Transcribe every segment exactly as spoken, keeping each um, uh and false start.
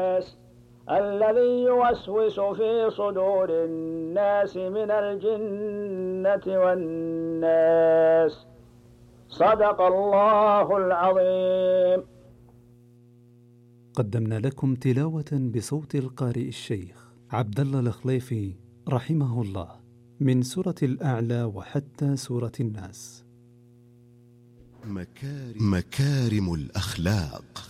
الذي يوسوس في صدور الناس من الجنة والناس. صدق الله العظيم. قدمنا لكم تلاوة بصوت القارئ الشيخ عبد الله الخليفي رحمه الله من سورة الأعلى وحتى سورة الناس. مكارم, مكارم الأخلاق.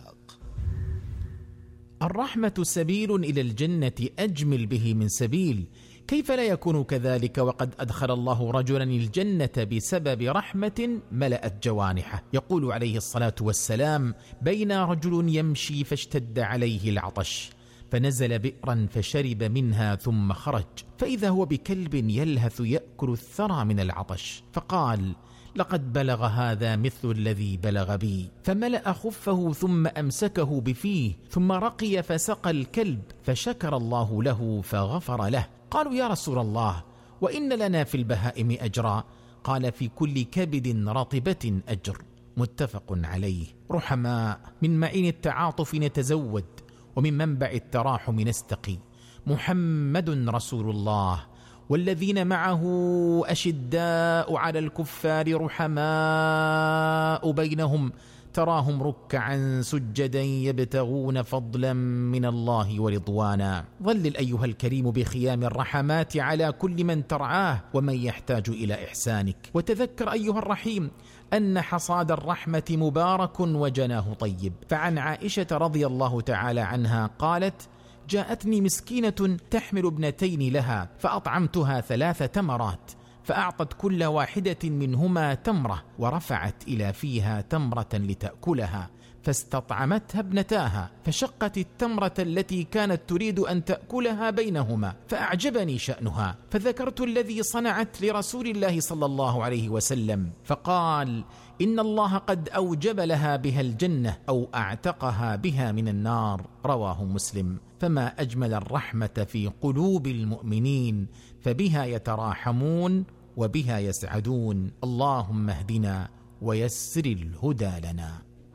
الرحمة سبيل إلى الجنة أجمل به من سبيل، كيف لا يكون كذلك وقد أدخل الله رجلا الجنة بسبب رحمة ملأت جوانحه. يقول عليه الصلاة والسلام: بين رجل يمشي فاشتد عليه العطش فنزل بئرا فشرب منها ثم خرج، فإذا هو بكلب يلهث يأكل الثرى من العطش، فقال: لقد بلغ هذا مثل الذي بلغ بي، فملأ خفه ثم أمسكه بفيه، ثم رقي فسقى الكلب، فشكر الله له فغفر له. قالوا: يا رسول الله، وإن لنا في البهائم أجرا؟ قال: في كل كبد رطبة أجر. متفق عليه. رحماء، من معين التعاطف نتزود، ومن منبع التراحم نستقي. محمد رسول الله، والذين معه أشداء على الكفار رحماء بينهم، تراهم ركعا سجدا يبتغون فضلا من الله ورضوانا. ظلل أيها الكريم بخيام الرحمات على كل من ترعاه ومن يحتاج إلى إحسانك، وتذكر أيها الرحيم أن حصاد الرحمة مبارك وجناه طيب. فعن عائشة رضي الله تعالى عنها قالت: جاءتني مسكينة تحمل ابنتين لها، فأطعمتها ثلاث تمرات، فأعطت كل واحدة منهما تمرة، ورفعت إلى فيها تمرة لتأكلها، فاستطعمتها ابنتاها، فشقت التمرة التي كانت تريد أن تأكلها بينهما، فأعجبني شأنها، فذكرت الذي صنعت لرسول الله صلى الله عليه وسلم، فقال: إن الله قد أوجب لها بها الجنة أو أعتقها بها من النار. رواه مسلم. فما أجمل الرحمة في قلوب المؤمنين، فبها يتراحمون وبها يسعدون. اللهم اهدنا ويسر الهدى لنا.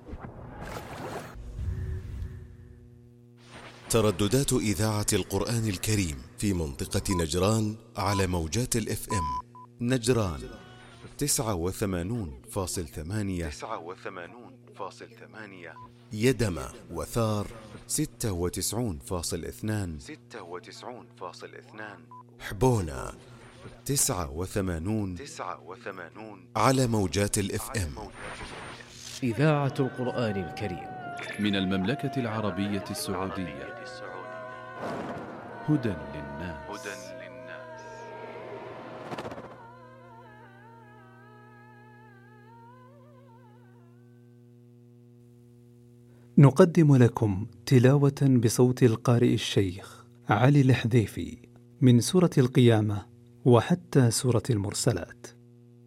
ترددات إذاعة القرآن الكريم في منطقة نجران على موجات الاف ام. نجران تسعة وثمانون فاصل ثمانية، يدمى وثار ستة وتسعون فاصل اثنان، حبونا تسعة وثمانون على موجات الاف ام. إذاعة القرآن الكريم من المملكة العربية السعودية. هدى للناس. نقدم لكم تلاوة بصوت القارئ الشيخ علي الحذيفي من سورة القيامة وحتى سورة المرسلات.